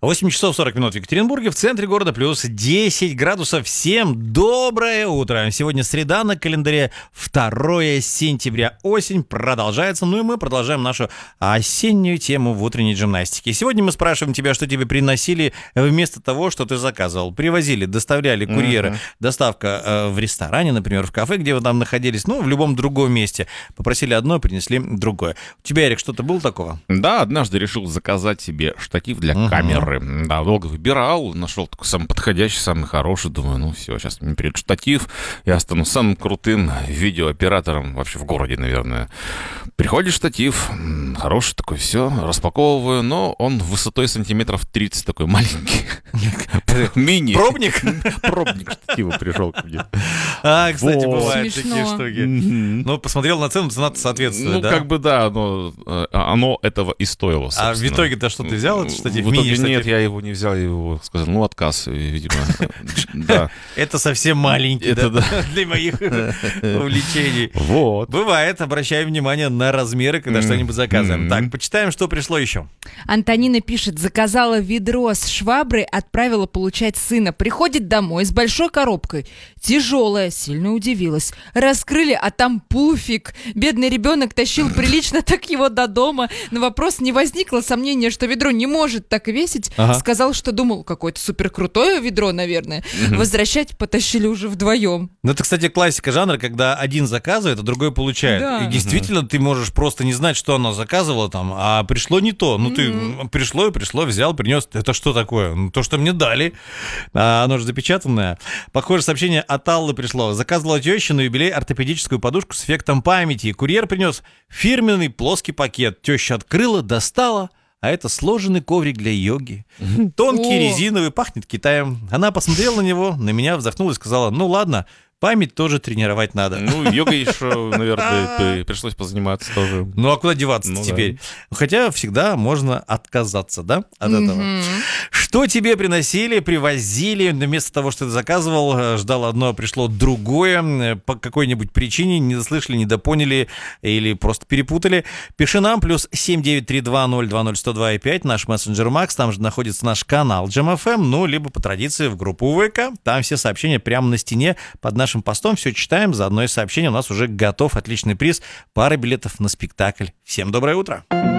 8 часов 40 минут в Екатеринбурге, в центре города плюс 10 градусов. Всем доброе утро. Сегодня среда, на календаре 2 сентября. Осень продолжается, ну и мы продолжаем нашу осеннюю тему в утренней гимнастике. Сегодня мы спрашиваем тебя, что тебе приносили вместо того, что ты заказывал. Привозили, доставляли курьеры, доставка в ресторане, например, в кафе, где вы там находились, ну, в любом другом месте. Попросили одно, принесли другое. У тебя, Эрик, что-то было такого? Да, однажды решил заказать себе штатив для камеры. Да, долго выбирал, нашел такой самый подходящий, самый хороший. Думаю, ну все, сейчас мне придет штатив, я стану самым крутым видеооператором вообще в городе, наверное. Приходит штатив, хороший такой, все, распаковываю, но он высотой сантиметров 30 такой маленький. Мини. Пробник? Пробник штатива пришел ко мне. Кстати, бывают такие штуки. Ну, посмотрел на цену, цена соответствует, ну, да? как бы да, но оно этого и стоило, собственно. А в итоге-то что ты взял, этот штатив? В итоге нет, я его не взял, я его сказал, ну, отказ, видимо. Да. Это совсем маленький, да, для моих увлечений. Вот. Бывает, обращаем внимание на размеры, когда что-нибудь заказываем. Так, почитаем, что пришло еще. Антонина пишет: заказала ведро с шваброй, отправила получать сына. Приходит домой с большой коробкой. Тяжелая, сильно удивилась. Раскрыли, а там пуфик. Бедный ребенок тащил прилично так его до дома. На вопрос не возникло сомнения, что ведро не может так весить. Сказал, что думал, какое-то суперкрутое ведро, наверное. Возвращать потащили уже вдвоем. Ну, это, кстати, классика жанра, когда один заказывает, а другой получает. Да. И действительно, ты можешь просто не знать, что она заказывала там, а пришло не то. Ну, ты пришло, взял, принес. Это что такое? Ну, то, что мне дали. Оно же запечатанное. Похоже, сообщение от Аллы пришло. Заказывала теща на юбилей ортопедическую подушку с эффектом памяти. Курьер принес фирменный плоский пакет. Теща открыла, достала. А это сложенный коврик для йоги. Тонкий, резиновый, пахнет Китаем. Она посмотрела на него, на меня вздохнула и сказала: ну ладно, память тоже тренировать надо. Ну, йогой еще, наверное, пришлось позаниматься тоже. Ну, а куда деваться теперь? Да. Хотя всегда можно отказаться, да, от этого. Что тебе приносили, привозили, вместо того, что ты заказывал, ждал одно, пришло другое, по какой-нибудь причине не дослышали, недопоняли или просто перепутали. Пиши нам, плюс 7932020102,5, наш мессенджер Макс, там же находится наш канал Jam FM, ну, либо по традиции в группу ВК, там все сообщения прямо на стене под нашим постом, все читаем, заодно и сообщение у нас уже готов, отличный приз, пара билетов на спектакль. Всем доброе утро!